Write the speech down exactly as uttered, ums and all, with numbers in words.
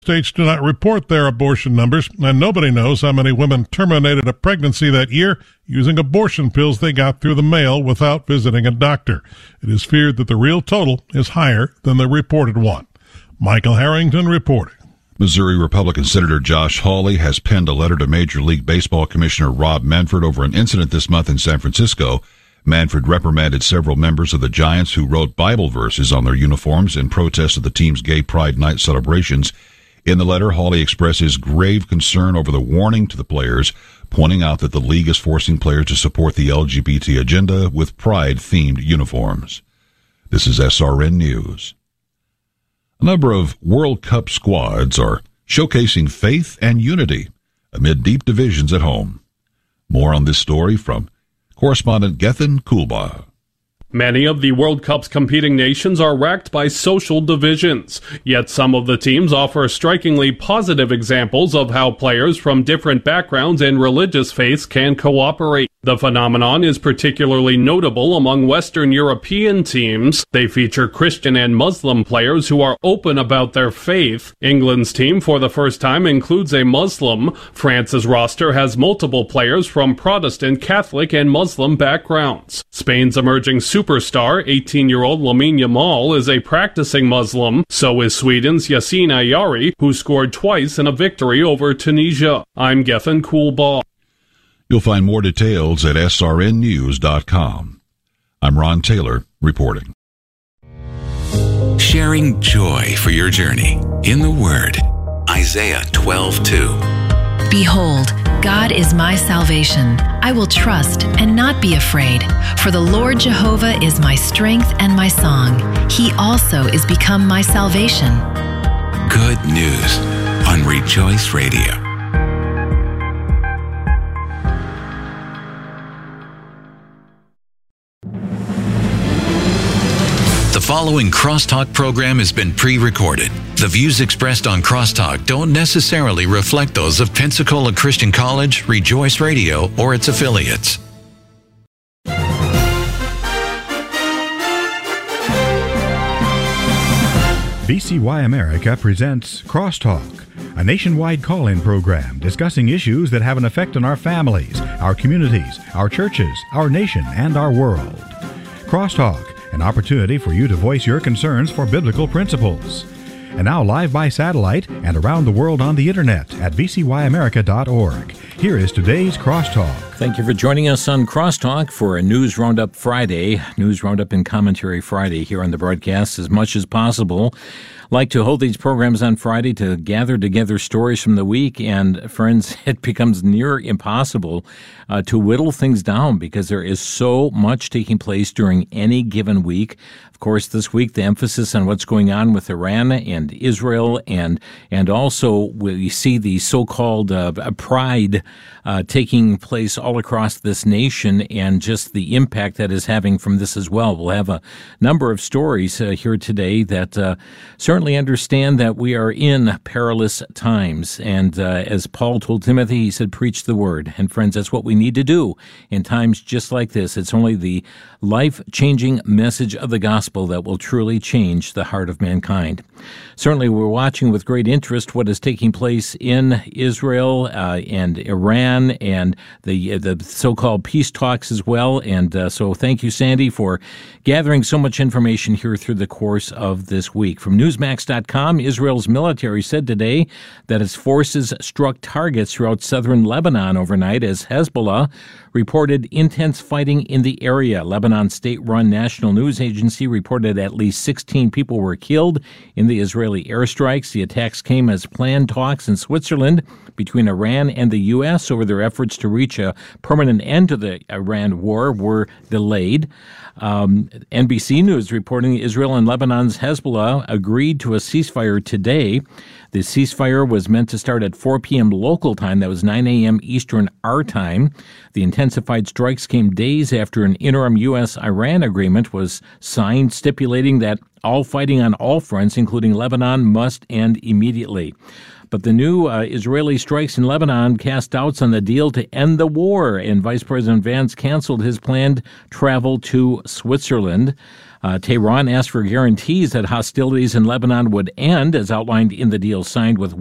States do not report their abortion numbers, and nobody knows how many women terminated a pregnancy that year using abortion pills they got through the mail without visiting a doctor. It is feared that the real total is higher than the reported one. Michael Harrington reporting. Missouri Republican Senator Josh Hawley has penned a letter to Major League Baseball Commissioner Rob Manfred over an incident this month in San Francisco. Manfred reprimanded several members of the Giants who wrote Bible verses on their uniforms in protest of the team's Gay Pride Night celebrations. In the letter, Hawley expresses grave concern over the warning to the players, pointing out that the league is forcing players to support the L G B T agenda with pride-themed uniforms. This is S R N News. A number of World Cup squads are showcasing faith and unity amid deep divisions at home. More on this story from correspondent Gethin Kulba. Many of the World Cup's competing nations are racked by social divisions, yet some of the teams offer strikingly positive examples of how players from different backgrounds and religious faiths can cooperate. The phenomenon is particularly notable among Western European teams. They feature Christian and Muslim players who are open about their faith. England's team for the first time includes a Muslim. France's roster has multiple players from Protestant, Catholic, and Muslim backgrounds. Spain's emerging superstar, eighteen-year-old Lamine Yamal, is a practicing Muslim. So is Sweden's Yasin Ayari, who scored twice in a victory over Tunisia. I'm Gethin Kulba. You'll find more details at S R N news dot com. I'm Ron Taylor reporting. Sharing joy for your journey in the Word. Isaiah twelve two. Behold, God is my salvation. I will trust and not be afraid. For the Lord Jehovah is my strength and my song. He also is become my salvation. Good news on Rejoice Radio. The following Crosstalk program has been pre-recorded. The views expressed on Crosstalk don't necessarily reflect those of Pensacola Christian College, Rejoice Radio, or its affiliates. V C Y America presents Crosstalk, a nationwide call-in program discussing issues that have an effect on our families, our communities, our churches, our nation, and our world. Crosstalk, an opportunity for you to voice your concerns for biblical principles. And now live by satellite and around the world on the internet at v c y america dot org. Here is today's Crosstalk. Thank you for joining us on Crosstalk for a News Roundup Friday, News Roundup and Commentary Friday here on the broadcast as much as possible. Like to hold these programs on Friday to gather together stories from the week, and friends, it becomes near impossible uh, to whittle things down because there is so much taking place during any given week. Of course, this week the emphasis on what's going on with Iran and Israel, and and also we see the so-called uh, pride uh, taking place all across this nation, and just the impact that is having from this as well. We'll have a number of stories uh, here today that uh, certainly understand that we are in perilous times. And uh, as Paul told Timothy, he said, preach the word. And friends, that's what we need to do in times just like this. It's only the life-changing message of the gospel that will truly change the heart of mankind. Certainly, we're watching with great interest what is taking place in Israel uh, and Iran and the uh, the so-called peace talks as well. And uh, so thank you, Sandy, for gathering so much information here through the course of this week. From Newsmax dot com, Israel's military said today that its forces struck targets throughout southern Lebanon overnight as Hezbollah reported intense fighting in the area. Lebanon's state-run national news agency reported at least sixteen people were killed in the Israeli airstrikes. The attacks came as planned talks in Switzerland between Iran and the U S over their efforts to reach a permanent end to the Iran war were delayed. Um, N B C News reporting Israel and Lebanon's Hezbollah agreed to a ceasefire today. The ceasefire was meant to start at four p.m. local time. That was nine a.m. Eastern our time. The intensified strikes came days after an interim U S Iran agreement was signed stipulating that All fighting on all fronts, including Lebanon, must end immediately. But the new uh, Israeli strikes in Lebanon cast doubts on the deal to end the war, and Vice President Vance canceled his planned travel to Switzerland. Uh, Tehran asked for guarantees that hostilities in Lebanon would end, as outlined in the deal signed with